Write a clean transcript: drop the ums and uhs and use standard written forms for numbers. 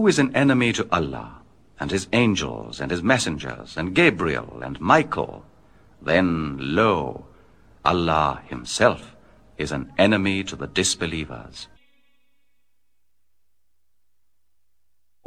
is an enemy to Allah, and his angels, and his messengers, and Gabriel, and Michael, then, lo, Allah himself is an enemy to the disbelievers.